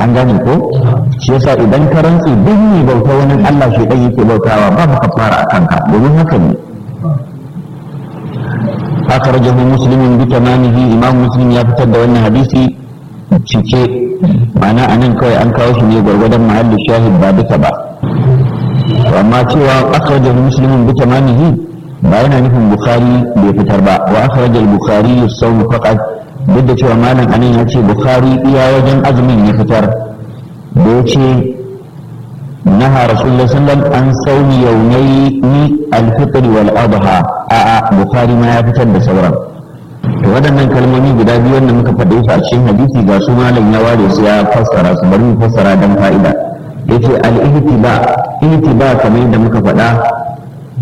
an gane ko shi yasa idan ka rantsi duk ne bauta wani Allah shi dan yake bautawa ba mu kafara akan ka domin haka ne akhrajahu muslimun bi tamamihi imam muslim ya fitar da wannan hadisi cike ma'ana anan kawai an kawo shi ne gwargwadon mahallin shahid ba duka ba amma cewa akhrajahu muslimun bi tamamihi ba yana nufin bukhari bai fitar ba wa akhrajal bukhari as-sawm faqat duk da cewa malam anan ya ce bukhari iya wajen azumin ya fitar da ya ce naha rasulullah sallallahu an sauni yawmaini al-fitr wal adha a bukhari ma ya fitar da sauran to waɗannan kalmomi guda biyu wanda muka faɗe su a cikin hadisi ga su malam ya ware su ya fassara su bari mu fassara dan fa'ida yace al-ihtiba kamar yadda muka faɗa